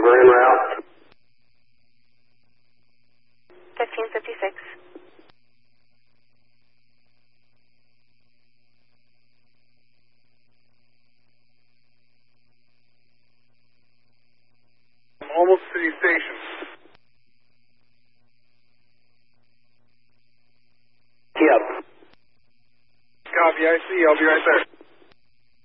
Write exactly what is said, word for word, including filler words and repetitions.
Over en route. fifteen fifty-six. Almost City Station. Yep. Copy, I see. I'll be right there.